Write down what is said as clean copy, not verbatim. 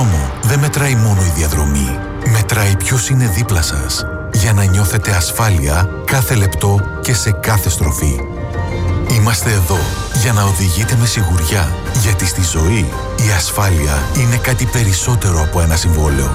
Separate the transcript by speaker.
Speaker 1: δρόμο δεν μετράει μόνο η διαδρομή. Μετράει ποιος είναι δίπλα σας, για να νιώθετε ασφάλεια κάθε λεπτό και σε κάθε στροφή. Είμαστε εδώ για να οδηγείτε με σιγουριά, γιατί στη ζωή η ασφάλεια είναι κάτι περισσότερο από ένα συμβόλαιο.